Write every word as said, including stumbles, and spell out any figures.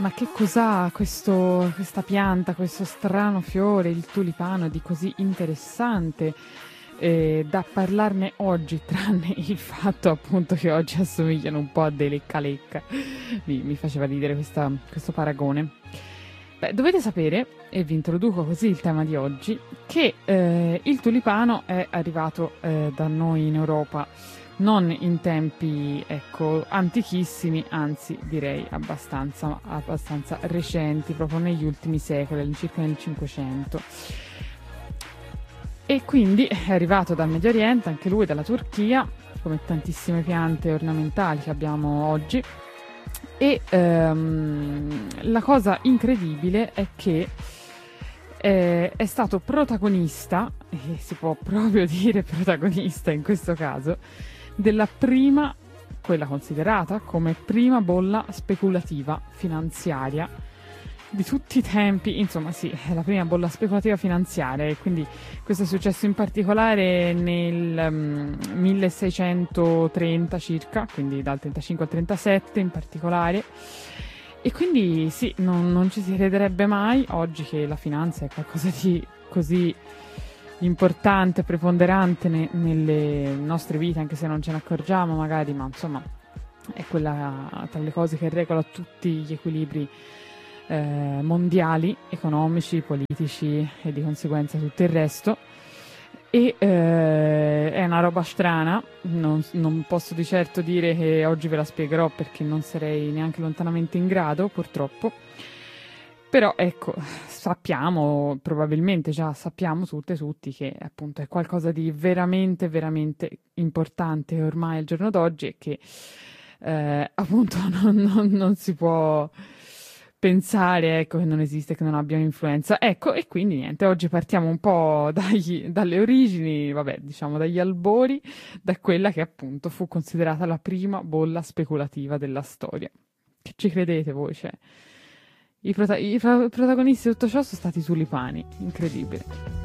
Ma che cos'ha questo, questa pianta, questo strano fiore, il tulipano, di così interessante eh, da parlarne oggi, tranne il fatto appunto che oggi assomigliano un po' a dei lecca-lecca. Mi, mi faceva ridere questa- questo paragone. Beh, dovete sapere, e vi introduco così il tema di oggi, che eh, il tulipano è arrivato eh, da noi in Europa non in tempi, ecco, antichissimi, anzi direi abbastanza, abbastanza recenti, proprio negli ultimi secoli, circa nel Cinquecento. E quindi è arrivato dal Medio Oriente, anche lui dalla Turchia, come tantissime piante ornamentali che abbiamo oggi. E ehm, la cosa incredibile è che eh, è stato protagonista, e si può proprio dire protagonista in questo caso, della prima, quella considerata come prima bolla speculativa finanziaria di tutti i tempi. Insomma, sì, è la prima bolla speculativa finanziaria, e quindi questo è successo in particolare nel um, milleseicentotrenta circa, quindi dal trentacinque al trentasette in particolare. E quindi sì, non, non ci si crederebbe mai oggi che la finanza è qualcosa di così importante, preponderante ne- nelle nostre vite, anche se non ce ne accorgiamo magari, ma insomma è quella tra le cose che regola tutti gli equilibri eh, mondiali, economici, politici e di conseguenza tutto il resto. E eh, è una roba strana, non, non posso di certo dire che oggi ve la spiegherò perché non sarei neanche lontanamente in grado, purtroppo. Però ecco, sappiamo, probabilmente già sappiamo tutte e tutti che appunto è qualcosa di veramente, veramente importante ormai al giorno d'oggi, e che eh, appunto non, non- non si può pensare, ecco, che non esiste, che non abbia un'influenza. Ecco, e quindi niente, oggi partiamo un po' dagli- dalle origini, vabbè, diciamo dagli albori, da quella che appunto fu considerata la prima bolla speculativa della storia. Che ci credete voi? Cioè, i, prota- i pro- protagonisti di tutto ciò sono stati i tulipani, incredibile.